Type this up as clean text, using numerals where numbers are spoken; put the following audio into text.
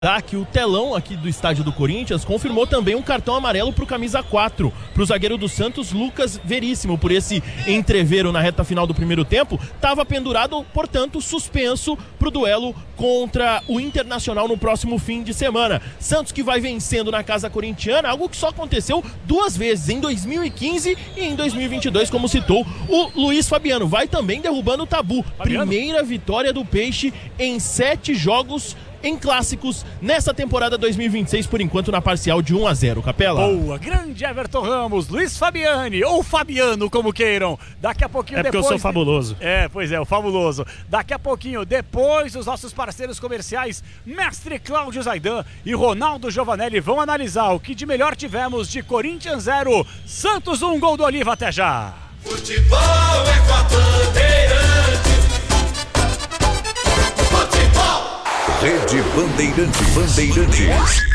Que o telão aqui do estádio do Corinthians confirmou também um cartão amarelo para o camisa 4, para o zagueiro do Santos, Lucas Veríssimo, por esse entrevero na reta final do primeiro tempo. Estava pendurado, portanto, suspenso para o duelo contra o Internacional no próximo fim de semana. Santos que vai vencendo na casa corintiana, algo que só aconteceu duas vezes, em 2015 e em 2022, como citou o Luiz Fabiano. Vai também derrubando o tabu. Primeira vitória do Peixe em 7 jogos em clássicos nessa temporada 2026, por enquanto na parcial de 1-0, Capela. Boa, grande Everton Ramos, Luiz Fabiani, ou Fabiano, como queiram. Daqui a pouquinho porque eu sou fabuloso. Pois é, o fabuloso. Daqui a pouquinho, depois, os nossos parceiros comerciais, Mestre Cláudio Zaidan e Ronaldo Giovanelli vão analisar o que de melhor tivemos de Corinthians 0, Santos 1, gol do Oliva. Até já. Futebol é com a Bandeirantes. Futebol. Rede Bandeirantes.